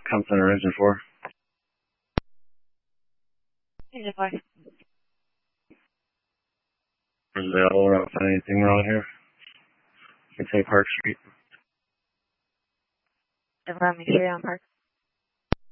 Come Center Engine 4. Engine 4. Is available. We're not finding anything wrong here. You can say Park Street. Around me, on Park.